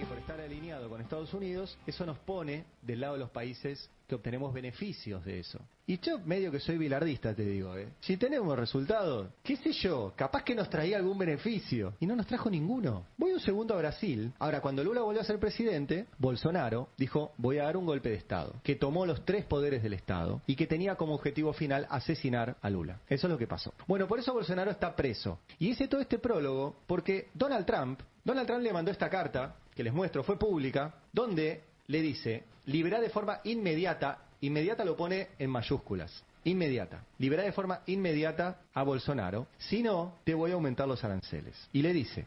que por estar alineado con Estados Unidos, eso nos pone del lado de los países que obtenemos beneficios de eso. Y yo medio que soy bilardista, te digo, si tenemos resultados, qué sé yo, capaz que nos traía algún beneficio, y no nos trajo ninguno. Voy un segundo a Brasil. Ahora, cuando Lula volvió a ser presidente, Bolsonaro dijo, voy a dar un golpe de Estado, que tomó los 3 poderes del Estado, y que tenía como objetivo final asesinar a Lula. Eso es lo que pasó. Bueno, por eso Bolsonaro está preso. Y hice todo este prólogo porque Donald Trump le mandó esta carta, que les muestro, fue pública, donde le dice, liberá de forma inmediata lo pone en mayúsculas, inmediata, liberá de forma inmediata a Bolsonaro, si no, te voy a aumentar los aranceles. Y le dice,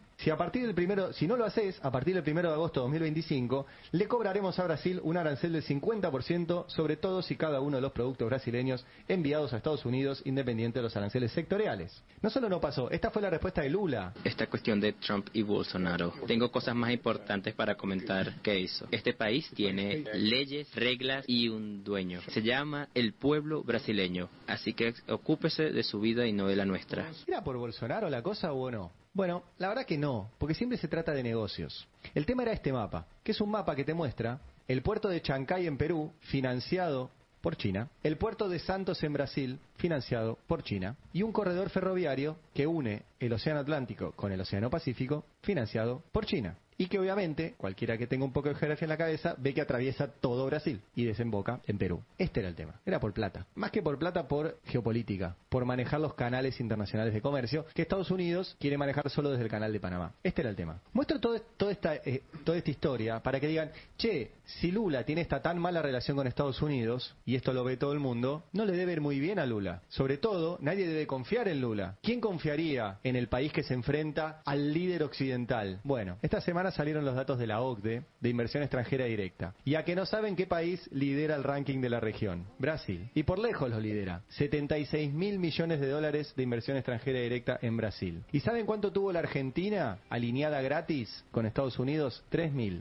si no lo haces, a partir del 1 de agosto de 2025, le cobraremos a Brasil un arancel del 50% sobre todos y cada uno de los productos brasileños enviados a Estados Unidos, independiente de los aranceles sectoriales. No solo no pasó, esta fue la respuesta de Lula. Esta cuestión de Trump y Bolsonaro, tengo cosas más importantes para comentar que eso. Este país tiene leyes, reglas y un dueño. Se llama el pueblo brasileño. Así que ocúpese de su vida y no de la nuestra. ¿Era por Bolsonaro la cosa o no? Bueno, la verdad que no, porque siempre se trata de negocios. El tema era este mapa, que es un mapa que te muestra el puerto de Chancay en Perú, financiado por China, el puerto de Santos en Brasil, financiado por China, y un corredor ferroviario que une el Océano Atlántico con el Océano Pacífico, financiado por China. Y que obviamente, cualquiera que tenga un poco de geografía en la cabeza, ve que atraviesa todo Brasil y desemboca en Perú. Este era el tema, era por plata. Más que por plata, por geopolítica, por manejar los canales internacionales de comercio, que Estados Unidos quiere manejar solo desde el canal de Panamá. Este era el tema. Muestro toda esta historia para que digan, che, si Lula tiene esta tan mala relación con Estados Unidos, y esto lo ve todo el mundo, no le debe ir muy bien a Lula. Sobre todo, nadie debe confiar en Lula. ¿Quién confiaría en el país que se enfrenta al líder occidental? Bueno, esta semana salieron los datos de la OCDE de inversión extranjera directa. Y a que no saben qué país lidera el ranking de la región. Brasil. Y por lejos lo lidera. 76.000 millones de dólares de inversión extranjera directa en Brasil. ¿Y saben cuánto tuvo la Argentina alineada gratis con Estados Unidos? 3.000.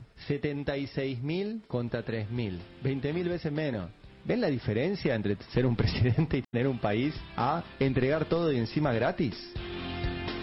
76.000 contra 3.000. 20.000 veces menos. ¿Ven la diferencia entre ser un presidente y tener un país a entregar todo y encima gratis?